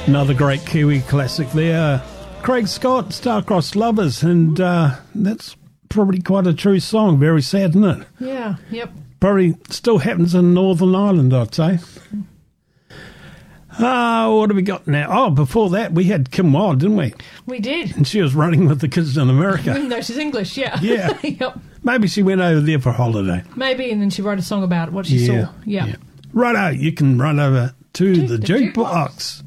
Another great Kiwi classic there. Craig Scott, Star-Crossed Lovers, and that's probably quite a true song. Very sad, isn't it? Yeah, yep. Probably still happens in Northern Ireland, I'd say. What have we got now? Oh, before that, we had Kim Wilde, didn't we? We did. And she was running with the kids in America. Even though she's English, yeah. Yeah. Yep. Maybe she went over there for a holiday. Maybe, and then she wrote a song about what she saw. Yeah. Righto, you can run over to the jukebox.